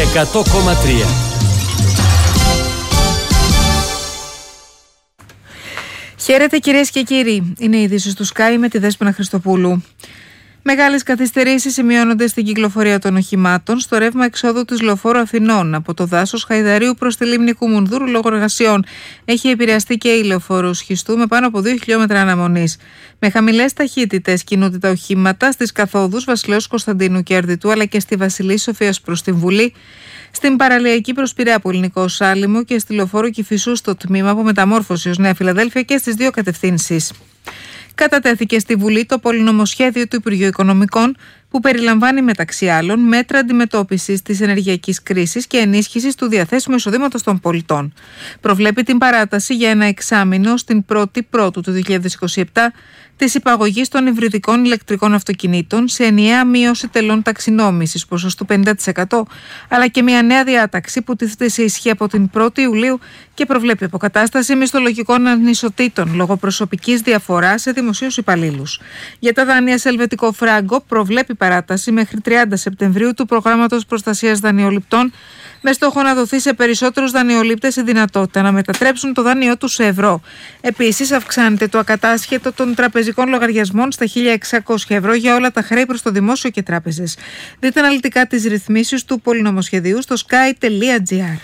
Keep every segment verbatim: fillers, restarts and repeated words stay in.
εκατό κόμμα τρία. Χαίρετε κυρίες και κύριοι. Είναι οι ειδήσεις του Sky με τη Δέσποινα Χριστοπούλου. Μεγάλες καθυστερήσεις σημειώνονται στην κυκλοφορία των οχημάτων στο ρεύμα εξόδου της Λεωφόρου Αθηνών από το δάσος Χαϊδαρίου προς τη λίμνη Κουμουνδούρου λόγω εργασιών. Έχει επηρεαστεί και η Λεωφόρος Σχιστού με πάνω από δύο χιλιόμετρα αναμονής. Με χαμηλές ταχύτητες κινούνται τα οχήματα στις καθόδους Βασιλέως Κωνσταντίνου και Αρδιτού αλλά και στη Βασιλής Σοφίας προς την Βουλή, στην παραλιακή προς Πειραιά από Ελληνικό Σάλιμο και στη Λεωφόρο Κηφισού στο τμήμα από μεταμόρφωση ως Νέα Φιλαδέλφια και στις δύο κατευθύνσεις. Κατατέθηκε στη Βουλή το πολυνομοσχέδιο του Υπουργείου Οικονομικών που περιλαμβάνει μεταξύ άλλων μέτρα αντιμετώπισης της ενεργειακής κρίσης και ενίσχυσης του διαθέσιμου εισοδήματος των πολιτών. Προβλέπει την παράταση για ένα εξάμηνο στην πρώτη Πρώτου του δύο χιλιάδες είκοσι επτά της υπαγωγής των υβριδικών ηλεκτρικών αυτοκινήτων σε ενιαία μείωση τελών ταξινόμησης ποσοστού πενήντα τοις εκατό, αλλά και μια νέα διάταξη που τίθεται σε ισχύ από την πρώτη Ιουλίου και προβλέπει αποκατάσταση μισθολογικών ανισοτήτων λόγω προσωπικής διαφοράς σε δημοσίους υπαλλήλους. Για τα δάνεια σε ελβετικό φράγκο προβλέπει παράταση μέχρι τριάντα Σεπτεμβρίου του προγράμματος προστασίας δανειοληπτών, με στόχο να δοθεί σε περισσότερους δανειολήπτες η δυνατότητα να μετατρέψουν το δάνειό τους σε ευρώ. Επίσης, αυξάνεται το ακατάσχετο των τραπεζικών λογαριασμών στα χίλια εξακόσια ευρώ για όλα τα χρέη προς το δημόσιο και τράπεζες. Δείτε αναλυτικά τις ρυθμίσεις του πολυνομοσχεδίου στο sky τελεία gr.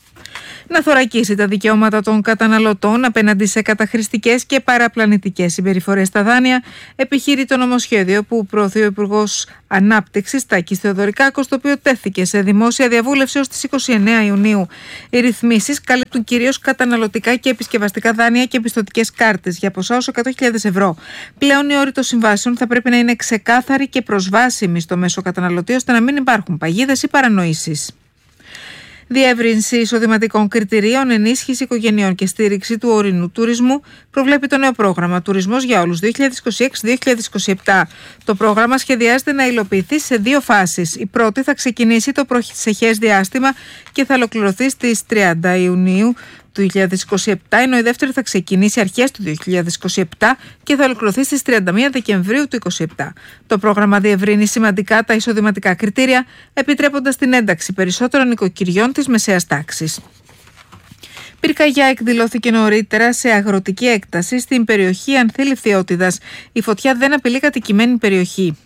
Να θωρακίσει τα δικαιώματα των καταναλωτών απέναντι σε καταχρηστικές και παραπλανητικές συμπεριφορές στα δάνεια, επιχείρει το νομοσχέδιο που προωθεί ο Υπουργός Ανάπτυξης Τάκης Θεοδωρικάκος, το οποίο τέθηκε σε δημόσια διαβούλευση ως τις είκοσι εννέα Ιουνίου. Οι ρυθμίσεις καλύπτουν κυρίως καταναλωτικά και επισκευαστικά δάνεια και πιστωτικές κάρτες για ποσά ως εκατό χιλιάδες ευρώ. Πλέον οι όροι των συμβάσεων θα πρέπει να είναι ξεκάθαροι και προσβάσιμοι στο μέσο καταναλωτή, ώστε να μην υπάρχουν παγίδες ή παρανοήσεις. Διεύρυνση εισοδηματικών κριτηρίων, ενίσχυση οικογενειών και στήριξη του ορεινού τουρισμού προβλέπει το νέο πρόγραμμα Τουρισμός για Όλους δύο χιλιάδες είκοσι έξι με δύο χιλιάδες είκοσι επτά. Το πρόγραμμα σχεδιάζεται να υλοποιηθεί σε δύο φάσεις. Η πρώτη θα ξεκινήσει το προσεχές διάστημα και θα ολοκληρωθεί στις τριάντα Ιουνίου του δύο χιλιάδες είκοσι επτά, ενώ η δεύτερη θα ξεκινήσει αρχές του δύο χιλιάδες είκοσι επτά και θα ολοκληρωθεί στις τριάντα μία Δεκεμβρίου του δύο χιλιάδες είκοσι επτά. Το πρόγραμμα διευρύνει σημαντικά τα εισοδηματικά κριτήρια, επιτρέποντας την ένταξη περισσότερων νοικοκυριών της μεσαίας τάξης. Πυρκαγιά εκδηλώθηκε νωρίτερα σε αγροτική έκταση στην περιοχή Ανθήλη Φθιώτιδας. Η φωτιά δεν απειλεί κατοικημένη περιοχή.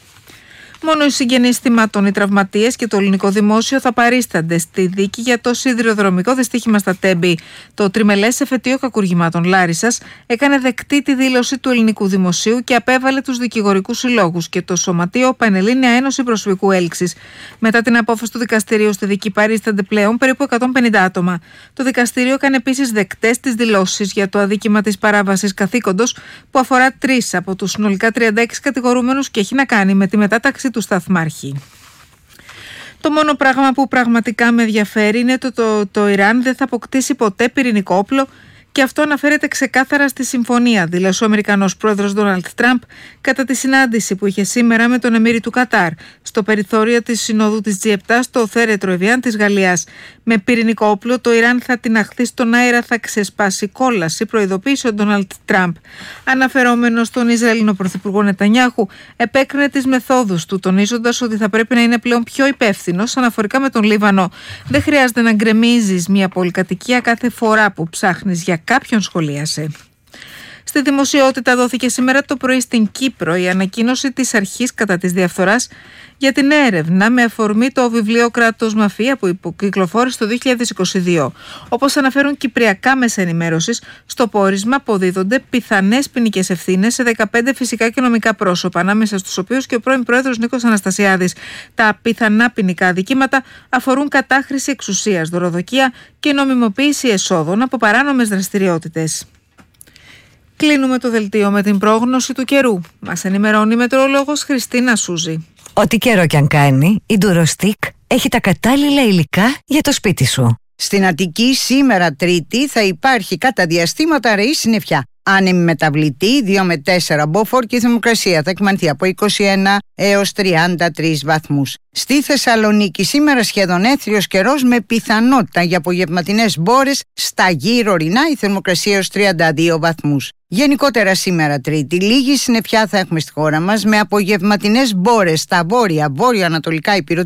Μόνο οι συγγενείς θυμάτων, οι τραυματίες και το ελληνικό δημόσιο θα παρίστανται στη δίκη για το σιδηροδρομικό δυστύχημα στα Τέμπη. Το τριμελές εφετείο κακουργημάτων Λάρισσας έκανε δεκτή τη δήλωση του ελληνικού δημοσίου και απέβαλε τους δικηγορικούς συλλόγους και το Σωματείο Πανελλήνια Ένωση Προσωπικού Έλξης. Μετά την απόφαση του δικαστηρίου, στη δίκη παρίστανται πλέον περίπου εκατόν πενήντα άτομα. Το δικαστήριο έκανε επίσης δεκτές τις δηλώσεις για το αδίκημα της παράβασης καθήκοντος, που αφορά τρεις από τους συνολικά τριάντα έξι κατηγορούμενους και έχει να κάνει με τη μετάταξη του σταθμάρχη. Το μόνο πράγμα που πραγματικά με ενδιαφέρει είναι το, το, το Ιράν δεν θα αποκτήσει ποτέ πυρηνικό όπλο, και αυτό αναφέρεται ξεκάθαρα στη συμφωνία, δήλωσε ο Αμερικανός πρόεδρος Ντόναλντ Τραμπ κατά τη συνάντηση που είχε σήμερα με τον Εμμύρη του Κατάρ στο περιθώριο της Συνόδου της τζι επτά στο Θέρετρο Εβιάν της Γαλλίας. Με πυρηνικό όπλο το Ιράν θα τιναχθεί στον αέρα, θα ξεσπάσει κόλαση, προειδοποίησε ο Ντόναλντ Τραμπ. Αναφερόμενος στον Ισραηλινό πρωθυπουργό Νετανιάχου, επέκρινε τις μεθόδους του, τονίζοντας ότι θα πρέπει να είναι πλέον πιο υπεύθυνος αναφορικά με τον Λίβανο. Δεν χρειάζεται να γκρεμίζεις μια πολυκατοικία κάθε φορά που ψάχνεις για κάποιον, σχολίασε. Στη δημοσιότητα δόθηκε σήμερα το πρωί στην Κύπρο η ανακοίνωση της αρχής κατά της διαφθοράς για την έρευνα με αφορμή το βιβλίο «Κράτος Μαφία» που κυκλοφόρησε το δύο χιλιάδες είκοσι δύο. Όπως αναφέρουν κυπριακά μέσα ενημέρωσης, στο πόρισμα αποδίδονται πιθανές ποινικές ευθύνες σε δεκαπέντε φυσικά και νομικά πρόσωπα, ανάμεσα στους οποίους και ο πρώην πρόεδρος Νίκος Αναστασιάδης. Τα πιθανά ποινικά αδικήματα αφορούν κατάχρηση εξουσίας, δωροδοκία και νομιμοποίηση εσόδων από παράνομες δραστηριότητες. Κλείνουμε το δελτίο με την πρόγνωση του καιρού. Μας ενημερώνει η μετεωρολόγος Χριστίνα Σούζη. Ό,τι καιρό κι αν κάνει, η Durostec έχει τα κατάλληλα υλικά για το σπίτι σου. Στην Αττική σήμερα Τρίτη θα υπάρχει κατά διαστήματα ρεή συννεφιά. Άνεμη μεταβλητή δύο με τέσσερα μποφόρ και η θερμοκρασία θα εκμανθεί από είκοσι ένα έως τριάντα τρεις βαθμούς. Στη Θεσσαλονίκη σήμερα σχεδόν έθριος καιρός με πιθανότητα για απογευματινές μπόρες στα γύρω ορεινά, η θερμοκρασία έως τριάντα δύο βαθμούς. Γενικότερα σήμερα Τρίτη, λίγη συννεφιά θα έχουμε στη χώρα μας με απογευματινές μπόρες στα βόρεια, βόρειο-ανατολικά υπηρετικά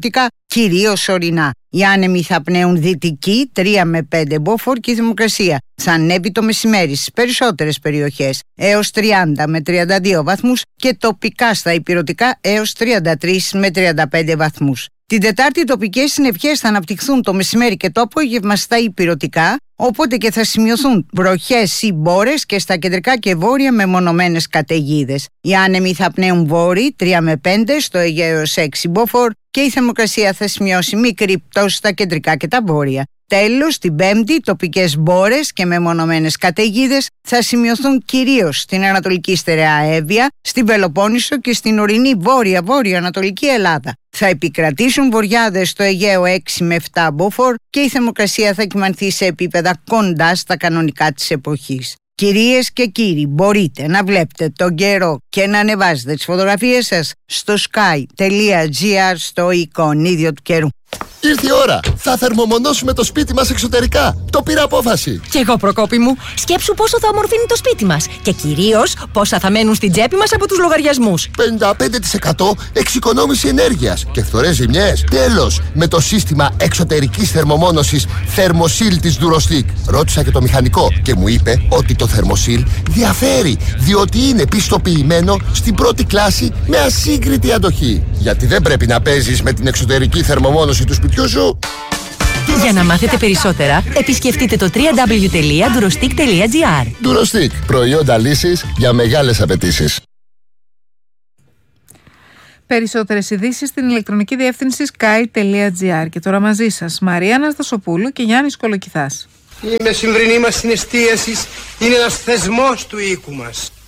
κυρίως ορεινά. Οι άνεμοι θα πνέουν δυτική τρία με πέντε μποφόρ και η θερμοκρασία θα ανέβει το μεσημέρι στις περισσότερες περιοχές έως τριάντα με τριάντα δύο βαθμούς και τοπικά στα ηπειρωτικά έως τριάντα τρεις με τριάντα πέντε βαθμούς. Την Τετάρτη οι τοπικές συννεφιές θα αναπτυχθούν το μεσημέρι και το απόγευμα στα ηπειρωτικά, οπότε και θα σημειωθούν βροχές ή μπόρες και στα κεντρικά και βόρεια μεμονωμένες καταιγίδες. Οι άνεμοι θα πνέουν βόρειοι τρία με πέντε, στο Αιγαίο έως έξι μποφόρ και η θερμοκρασία θα σημειώσει μικρή πτώση στα κεντρικά και τα βόρεια. Τέλος, την Πέμπτη, τοπικές μπόρες και μεμονωμένες καταιγίδες θα σημειωθούν κυρίως στην Ανατολική Στερεά Εύβοια, στην Πελοπόννησο και στην ορεινή βόρεια-βόρεια Ανατολική Ελλάδα. Θα επικρατήσουν βοριάδες στο Αιγαίο έξι με επτά μποφόρ και η θερμοκρασία θα κυμανθεί σε επίπεδα κοντά στα κανονικά της εποχής. Κυρίες και κύριοι, μπορείτε να βλέπετε τον καιρό και να ανεβάζετε τις φωτογραφίες σας στο sky τελεία gr στο εικονίδιο του καιρού. Ήρθε η ώρα! Θα θερμομονώσουμε το σπίτι μας εξωτερικά. Το πήρα απόφαση. Κι εγώ, Προκόπη μου. Σκέψου πόσο θα ομορφύνει το σπίτι μας. Και κυρίως πόσα θα μένουν στην τσέπη μας από τους λογαριασμούς. πενήντα πέντε τοις εκατό εξοικονόμηση ενέργειας και φθορές ζημιές. Τέλος! Με το σύστημα εξωτερικής θερμομόνωσης Thermosil της Durostick. Ρώτησα και το μηχανικό και μου είπε ότι το Thermosil διαφέρει, διότι είναι πιστοποιημένο στην πρώτη κλάση με ασύγκριτη αντοχή. Γιατί δεν πρέπει να παίζεις με την εξωτερική θερμομόνωση του σπιτιού σου. Για να μάθετε περισσότερα, επισκεφτείτε το double-u double-u double-u τελεία durostick τελεία gr. Durostick, προϊόντα λύσης για μεγάλες απαιτήσεις. Περισσότερες ειδήσεις στην ηλεκτρονική διεύθυνση sky τελεία gr. Και τώρα μαζί σας Μαρία Αναστασοπούλου και Γιάννης Κολοκυθάς. Η μεσημβρινή μας συναισθίαση είναι ένας θεσμός του οίκου μας.